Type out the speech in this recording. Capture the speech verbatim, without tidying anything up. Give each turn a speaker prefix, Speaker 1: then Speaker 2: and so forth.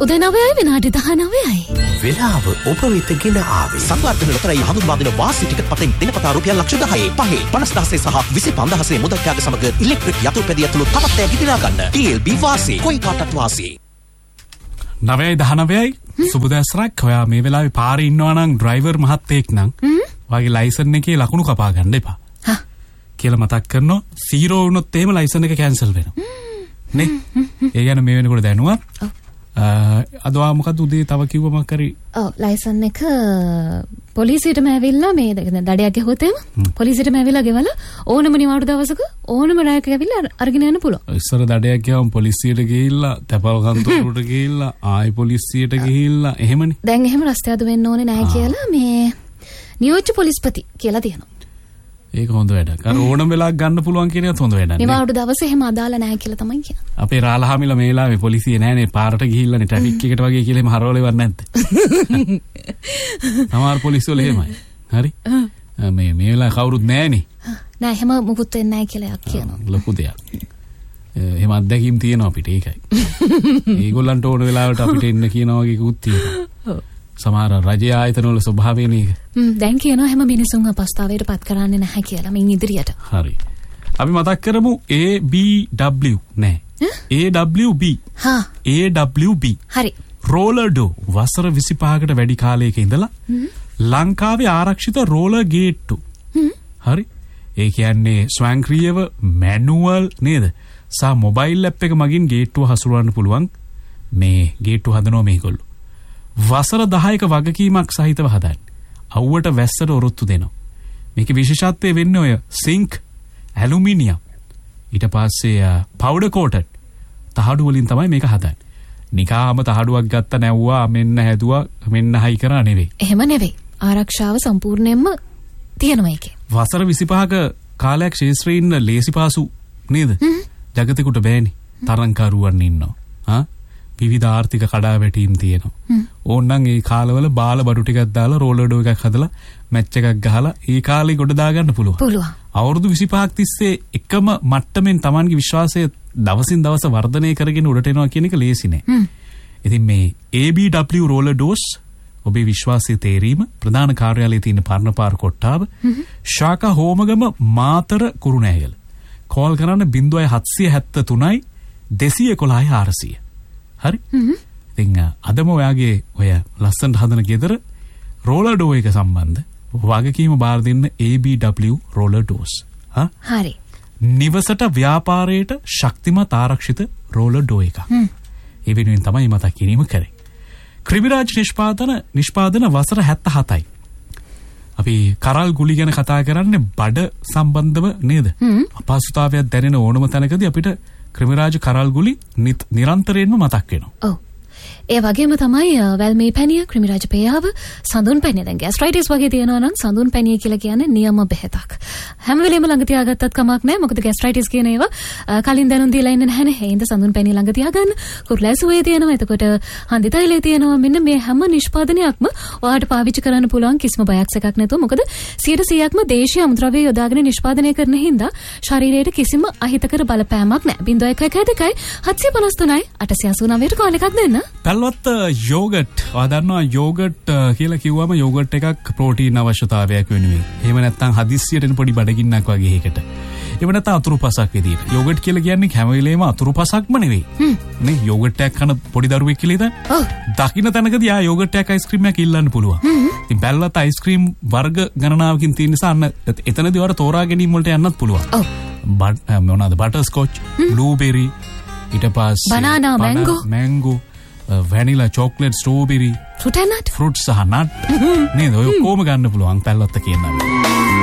Speaker 1: උදේ නවයයි විනාඩි දහනවයයි.
Speaker 2: වෙලාව ඔබ වෙත ගෙන ආවේ. සංවර්ධන ලොතරැයි හඳුන්වා දෙන වාසි ටිකට් පතෙන් දිනපතා රුපියල් ලක්ෂ දහය, පහේ පනස් දහසේ සහ විසිපන්දහසේ මුදල් ත්‍යාග සමග ඉලෙක්ට්‍රික් යතුරුපැදිය ඇතුළු තවත් ඈ දිනා ගන්න. ටී එල් බී වාසි, කොයි කාටත් වාසි.
Speaker 3: නවයයි දහනවයයි සුබ දැසරක්. ඔයා මේ වෙලාවේ පාරේ ඉන්නවා නම් ඩ්‍රයිවර් මහත්තයෙක් නම් ඔයාගේ ලයිසන් එකේ ලකුණු කපා ගන්න එපා.
Speaker 1: හා
Speaker 3: කියලා මතක් කරනවා. සීරෝ වුණොත් එහෙම ලයිසන් එක කැන්සල් වෙනවා. නේ? ඒ ගැන මේ වෙනකොට දැනුවත්. අද ඔයා මොකද උදේ තව කිව්වම කරි?
Speaker 1: ඔව් ලයිසන් එක පොලිසියටම ඇවිල්ලා මේ දඩයක් ගහුවොත් එහෙම පොලිසියටම ඇවිල්ලා ගෙවලා ඕනම නිවාඩු දවසක ඕනම රැයක ඇවිල්ලා අරගෙන යන්න පුළුවන්.
Speaker 3: ඉස්සර දඩයක් ගියාම පොලිසියට ගිහිල්ලා තැපල් කන්තරුවට ගිහිල්ලා ආයි පොලිසියට ගිහිල්ලා එහෙමනේ.
Speaker 1: දැන් එහෙම රස්තියාදු වෙන්න ඕනේ නැහැ කියලා මේ නියෝජ්‍ය පොලිස්පති කියලා තියෙනවා.
Speaker 3: ඒක හොඳ වැඩක්. අර ඕනම වෙලාවක ගන්න පුළුවන් කියන එකත් හොඳ වැඩක්.
Speaker 1: නිවාඩු දවසේ එහෙම අදාළ නැහැ කියලා තමයි කියන්නේ.
Speaker 3: අපේ රාලහාමිලා මේ වෙලාවේ පොලිසිය නැහනේ පාරට ගිහිල්ලානේ ට්‍රැෆික් එකට වගේ කියලා එහෙම හරවලෙවත් නැද්ද? සමහර පොලිසිය වල එහෙමයි. හරි? මේ මේ වෙලාවේ කවුරුත් නැහනේ.
Speaker 1: නෑ එහෙම මුකුත් වෙන්නේ නැහැ කියලා යක් කියනවා.
Speaker 3: ලොකු දෙයක්. එහෙම අත්දැකීම් තියෙනවා අපිට ඒකයි. ඒගොල්ලන්ට ඕන වෙලාවට අපිට එන්න කියනවා වගේ කුත් තියෙනවා. සමහර රජය ආයතන වල ස්වභාවය නේද?
Speaker 1: හ්ම් දැන් කියනවා හැම මිනිසුන් අපස්ථාවයට පත් කරන්නේ නැහැ කියලා මින් ඉදිරියට.
Speaker 3: හරි. අපි මතක් කරමු A B W නෑ. A W B.
Speaker 1: හා.
Speaker 3: A W B.
Speaker 1: හරි.
Speaker 3: රෝලර් ඩෝ වසර විසිපහකට වැඩි කාලයක ඉඳලා ලංකාවේ ආරක්ෂිත රෝලර් ගේට්ටු. හරි. ඒ කියන්නේ ස්වයංක්‍රීයව මැනුවල් නේද? සහ මොබයිල් ඇප් එක මගින් ගේට්ටුව හසුරවන්න පුළුවන් මේ ගේට්ටුව හදනවා මේගොල්ලෝ. වසර දහයක වගකීමක් සහිතව හදන්නේ. අවුවට වැස්සට ඔරොත්තු දෙනවා. මේකේ විශේෂත්වය වෙන්නේ ඔය සිංක්, ඇලුමිනියම්, ඊට පස්සේ පවුඩර් කෝටඩ් තහඩු වලින් තමයි මේක හදන්නේ. නිකාම තහඩුවක් ගත්ත නැව්වා මෙන්න හැදුවා මෙන්න හයි කරා නෙවෙයි.
Speaker 1: එහෙම නෙවෙයි. ආරක්ෂාව සම්පූර්ණයෙන්ම තියෙනවා ඒකේ.
Speaker 3: වසර විසිපහක කාලයක් ශේෂ්ත්‍රයේ ඉන්න ලේසිපාසු නේද? ජගතෙකුට බෑනේ. තරංකරුවන් ඉන්නවා. හා විවිධ ආර්ථික කඩාවැටීම් තියෙනවා. ඕන්නම් ඒ කාලවල බාල බඩු ටිකක් දාලා රෝලර් ඩෝ එකක් හදලා මැච් එකක් ගහලා ඒ කාලේ ගොඩ දා ගන්න පුළුවන්.
Speaker 1: පුළුවන්.
Speaker 3: අවුරුදු විසිපහක් තිස්සේ එකම මට්ටමින් Tamanගේ විශ්වාසය දවසින් දවස වර්ධනය කරගෙන උඩට එනවා කියන එක ලේසි නෑ. ඉතින් මේ A B W roller dose ඔබේ විශ්වාසය තේරීම ප්‍රධාන කාර්යාලයේ තියෙන පර්ණපාර කොට්ටාව ශාකා හෝමගම මාතර කුරුණෑගල. කෝල් කරන්න ज़ीरो सात सात तीन දෙසිය එකොළහ ආරසිය. හරි? ඉතින් අදම ඔයාගේ ඔය ලස්සනට හදන ගෙදර රෝලර් ඩෝ එක සම්බන්ධ වගකීම බාර දෙන්න A B W roller dose. හා?
Speaker 1: හරි.
Speaker 3: නිවසට ව්‍යාපාරයට ශක්තිමත් ආරක්ෂිත රෝලර් ඩෝ එක. ඒ වෙනුවෙන් තමයි මතක් කිරීම කරේ. ක්‍රිමිරාජ් නිෂ්පාදන නිෂ්පාදන වසර හැත්තෑ හතයි. අපි කරල් ගුලි ගැන කතා කරන්නේ බඩ සම්බන්ධව නේද? අපහසුතාවයක් දැනෙන ඕනම තැනකදී අපිට ක්‍රිමිරාජ් කරල් ගුලි නිරන්තරයෙන්ම මතක් වෙනවා.
Speaker 1: ඔව්. ඒ වගේම තමයි වැල්මේ පැණිය, ක්‍රිමිරාජ පේයාව, සඳුන් පැණිය. දැන් ગેස්ට්‍රයිටිස් වගේ තියෙනවා නම් සඳුන් පැණිය කියලා කියන්නේ නියම බෙහෙතක්. හැම වෙලෙම ළඟ තියාගත්තත් කමක් නැහැ. මොකද ગેස්ට්‍රයිටිස් කියන ඒවා කලින් දැනුම් දීලා ඉන්නේ නැහැනේ. ඒ හින්දා සඳුන් පැණිය ළඟ තියාගන්න. කුරුලෑසුවේ තියෙනවා. එතකොට හන්දි තෛලයේ තියෙනවා. මෙන්න මේ හැම නිෂ්පාදනයක්ම ඔයාලට පාවිච්චි කරන්න පුළුවන් කිසිම බයක් එකක් නැතුව. මොකද සියයට සීයක්ම දේශීය අමුද්‍රව්‍ය යොදාගෙන නිෂ්පාදනය කරන හින්දා ශරීරයට කිසිම අහිතකර බලපෑමක් නැහැ. ज़ीरो एक एक දෙකයි හත්සිය පනස් තුනයි අටසිය අසූ නවයට කෝල් එකක් දෙන්න.
Speaker 3: පැල්වත් යෝගට් ඔයා දන්නවා යෝගට් කියලා කිව්වම යෝගට් එකක් ප්‍රෝටීන් අවශ්‍යතාවයක් වෙනුවෙන්. එහෙම නැත්නම් හදිස්සියට එන පොඩි බඩගින්නක් වගේ එකකට. එහෙම නැත්නම් අතුරුපසක් විදියට. යෝගට් කියලා කියන්නේ හැම වෙලේම අතුරුපසක්ම නෙවෙයි. නේ යෝගට් එකක් කන පොඩි දරුවෙක් කියලා ඉතින්. ඔව්. දකින්න තැනකදී ආ යෝගට් එකක් අයිස්ක්‍රීම් එකක් ඉල්ලන්න පුළුවන්. ඉතින් පැල්වත් අයිස්ක්‍රීම් වර්ග ගණනාවකින් තියෙන නිසා අන්න එතනදී වර තෝරා ගැනීම වලට යන්නත් පුළුවන්. ඔව්. බට් මොනවාද බටර් ස්කොච්, බ්ලූබෙරි, ඊට පස්සේ
Speaker 1: banana, mango,
Speaker 3: mango vanilla, chocolate, strawberry,
Speaker 1: fruit and nut,
Speaker 3: fruit සහ nut නේද ඔය කොහොම ගන්න පුළුවන් පැල්ලොත්ත කියනවා.